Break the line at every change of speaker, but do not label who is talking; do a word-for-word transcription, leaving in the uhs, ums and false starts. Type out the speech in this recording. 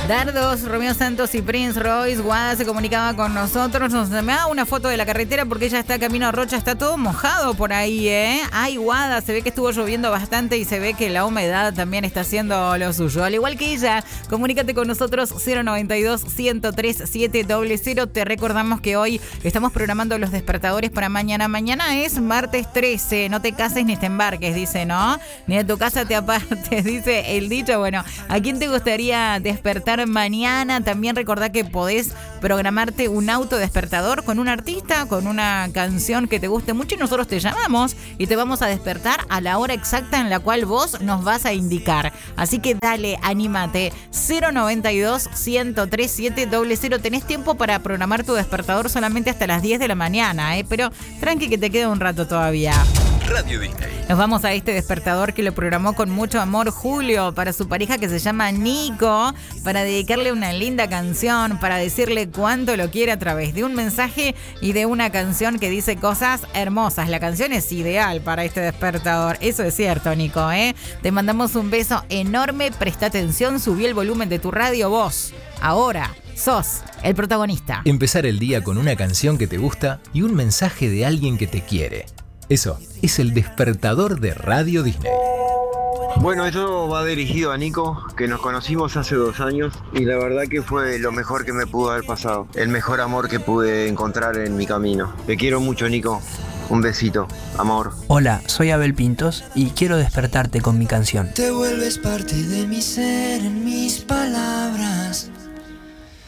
Dardos, Romeo Santos y Prince Royce. Guada se comunicaba con nosotros. Nos enviaba una foto de la carretera porque ella está camino a Rocha. Está todo mojado por ahí, ¿eh? Ay, Guada, se ve que estuvo lloviendo bastante y se ve que la humedad también está haciendo lo suyo. Al igual que ella, comunícate con nosotros cero noventa y dos, ciento tres, siete cero cero. Te recordamos que hoy estamos programando los despertadores para mañana. Mañana es martes trece. No te cases ni te embarques, dice, ¿no? Ni de tu casa te apartes, dice el dicho. Bueno, ¿a quién te gustaría despertar mañana? También recordá que podés programarte un autodespertador con un artista, con una canción que te guste mucho y nosotros te llamamos y te vamos a despertar a la hora exacta en la cual vos nos vas a indicar. Así que dale, anímate. cero noventa y dos, ciento tres, siete cero cero. Tenés tiempo para programar tu despertador solamente hasta las diez de la mañana, ¿eh? Pero tranqui que te queda un rato todavía.
Radio Disney.
Nos vamos a este despertador que lo programó con mucho amor Julio para su pareja que se llama Nico, para dedicarle una linda canción, para decirle cuánto lo quiere a través de un mensaje y de una canción que dice cosas hermosas. La canción es ideal para este despertador. Eso es cierto, Nico, ¿eh? Te mandamos un beso enorme. Presta atención, subí el volumen de tu radio. Vos, ahora, sos el protagonista.
Empezar el día con una canción que te gusta y un mensaje de alguien que te quiere. Eso es el despertador de Radio Disney.
Bueno, esto va dirigido a Nico, que nos conocimos hace dos años y la verdad que fue lo mejor que me pudo haber pasado. El mejor amor que pude encontrar en mi camino. Te quiero mucho, Nico. Un besito, amor.
Hola, soy Abel Pintos y quiero despertarte con mi canción.
Te vuelves parte de mi ser, en mis palabras.